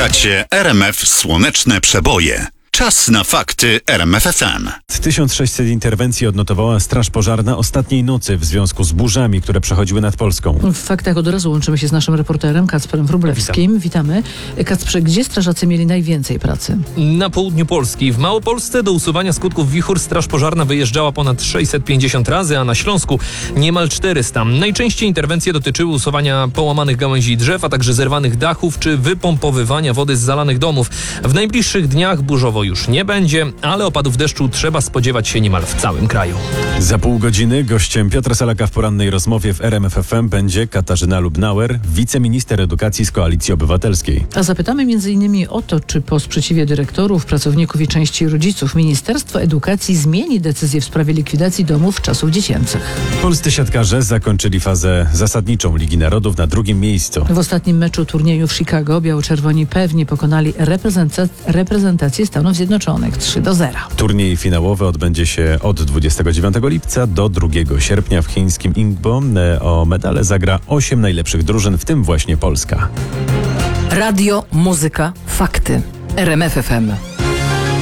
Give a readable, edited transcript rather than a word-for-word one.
Słuchacie RMF Słoneczne Przeboje. Czas na fakty RMF FM. 1600 interwencji odnotowała Straż Pożarna ostatniej nocy w związku z burzami, które przechodziły nad Polską. W faktach od razu łączymy się z naszym reporterem Kacprem Wróblewskim. Witamy. Kacprze, gdzie strażacy mieli najwięcej pracy? Na południu Polski. W Małopolsce do usuwania skutków wichur Straż Pożarna wyjeżdżała ponad 650 razy, a na Śląsku niemal 400. Najczęściej interwencje dotyczyły usuwania połamanych gałęzi drzew, a także zerwanych dachów czy wypompowywania wody z zalanych domów. W najbliższych dniach burzowo już nie będzie, ale opadów deszczu trzeba spodziewać się niemal w całym kraju. Za pół godziny gościem Piotra Salaka w porannej rozmowie w RMF FM będzie Katarzyna Lubnauer, wiceminister edukacji z Koalicji Obywatelskiej. A zapytamy m.in. o to, czy po sprzeciwie dyrektorów, pracowników i części rodziców Ministerstwo Edukacji zmieni decyzję w sprawie likwidacji domów czasów dziecięcych. Polscy siatkarze zakończyli fazę zasadniczą Ligi Narodów na drugim miejscu. W ostatnim meczu turnieju w Chicago biało-czerwoni pewnie pokonali reprezentację Stanów Zjednoczonych 3-0. Turniej finałowy odbędzie się od 29 lipca do 2 sierpnia w chińskim Ningbo. O medale zagra 8 najlepszych drużyn, w tym właśnie Polska. Radio, muzyka, fakty. RMF FM.